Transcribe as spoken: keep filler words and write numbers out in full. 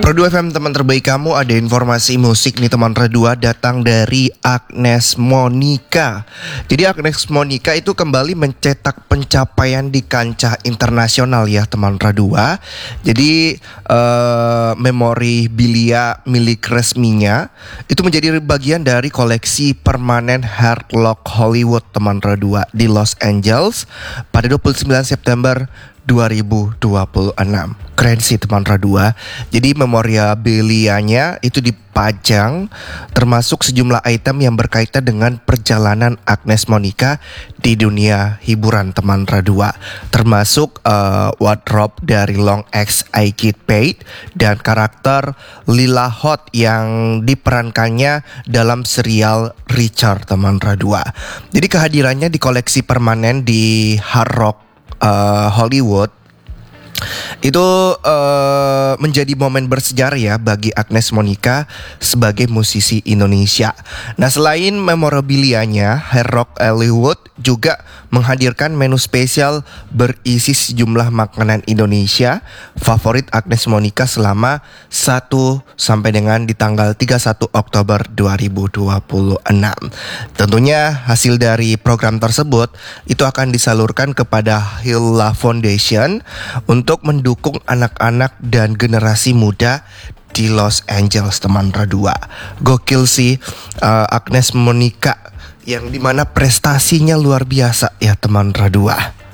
Pro dua F M teman terbaik kamu, ada informasi musik nih teman Pro dua datang dari Agnes Monica. Jadi Agnes Monica itu kembali mencetak pencapaian di kancah internasional ya teman Pro dua. Jadi uh, memorabilia milik resminya itu menjadi bagian dari koleksi permanen Hard Rock Hollywood teman Pro dua di Los Angeles pada dua puluh sembilan September dua ribu dua puluh enam. Keren sih teman Pro dua. Jadi memorabilianya itu dipajang, termasuk sejumlah item yang berkaitan dengan perjalanan Agnes Monica di dunia hiburan teman Pro dua, termasuk uh, wardrobe dari Long X I Kid Paid dan karakter Lila Hot yang diperankannya dalam serial Richard teman Pro dua. Jadi kehadirannya di koleksi permanen di Hard Rock Uh, Hollywood itu uh, menjadi momen bersejarah ya bagi Agnes Monica sebagai musisi Indonesia. Nah, selain memorabilianya, Hard Rock Hollywood juga menghadirkan menu spesial berisi sejumlah makanan Indonesia favorit Agnes Monica selama satu sampai dengan di tanggal tiga puluh satu Oktober dua ribu dua puluh enam. Tentunya hasil dari program tersebut itu akan disalurkan kepada Hilla Foundation untuk mendukung anak-anak dan generasi muda di Los Angeles teman Pro dua. Gokil sih uh, Agnes Monica yang dimana prestasinya luar biasa ya teman Pro dua.